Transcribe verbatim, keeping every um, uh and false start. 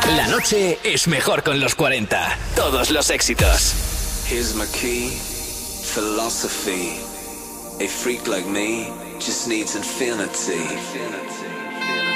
La noche es mejor con los cuarenta. Todos los éxitos. Here's my key, philosophy. A freak like me just needs infinity.